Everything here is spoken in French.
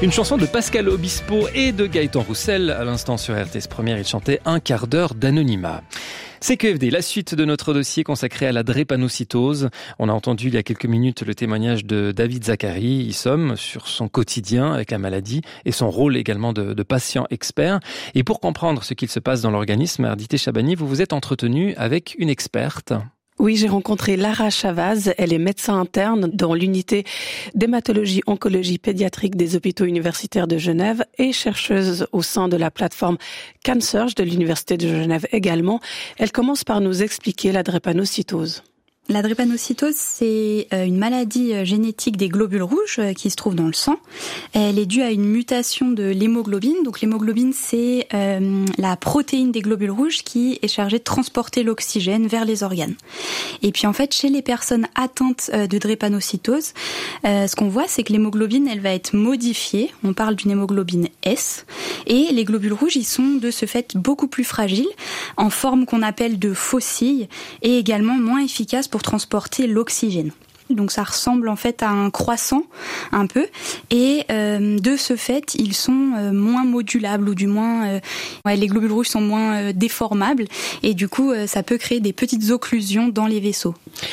Une chanson de Pascal Obispo et de Gaëtan Roussel. À l'instant sur RTS Première, il chantait Un quart d'heure d'anonymat. CQFD, la suite de notre dossier consacré à la drépanocytose. On a entendu il y a quelques minutes le témoignage de David Zacharie, Issom, sur son quotidien avec la maladie et son rôle également de patient expert. Et pour comprendre ce qu'il se passe dans l'organisme, Ardité Chabani, vous vous êtes entretenu avec une experte. Oui, j'ai rencontré Lara Chavaz. Elle est médecin interne dans l'unité d'hématologie-oncologie pédiatrique des hôpitaux universitaires de Genève et chercheuse au sein de la plateforme CanSearch de l'Université de Genève également. Elle commence par nous expliquer la drépanocytose. La drépanocytose, c'est une maladie génétique des globules rouges qui se trouve dans le sang. Elle est due à une mutation de l'hémoglobine. Donc l'hémoglobine, c'est la protéine des globules rouges qui est chargée de transporter l'oxygène vers les organes. Et puis en fait, chez les personnes atteintes de drépanocytose, ce qu'on voit, c'est que l'hémoglobine, elle va être modifiée. On parle d'une hémoglobine S. Et les globules rouges, ils sont de ce fait beaucoup plus fragiles, en forme qu'on appelle de faucilles, et également moins efficaces pour transporter l'oxygène. Donc ça ressemble en fait à un croissant un peu, et de ce fait ils sont moins modulables, ou du moins les globules rouges sont moins déformables, et du coup ça peut créer des petites occlusions dans les vaisseaux.